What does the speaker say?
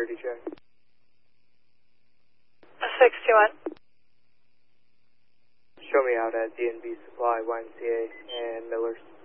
security check. 621. Show me out at DNB Supply, YMCA, and Miller's.